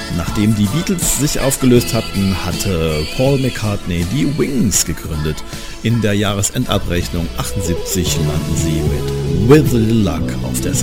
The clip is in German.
Nachdem die Beatles sich aufgelöst hatten, hatte Paul McCartney die Wings gegründet. In der Jahresendabrechnung 78 landen sie mit With a Little Luck auf der